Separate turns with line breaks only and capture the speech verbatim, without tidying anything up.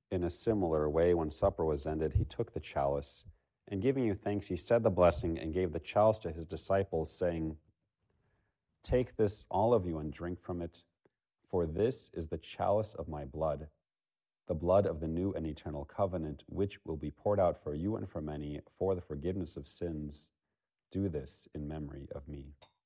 In a similar way, when supper was ended, he took the chalice, and giving you thanks, he said the blessing and gave the chalice to his disciples, saying, "Take this, all of you, and drink from it, for this is the chalice of my blood, the blood of the new and eternal covenant, which will be poured out for you and for many for the forgiveness of sins. Do this in memory of me."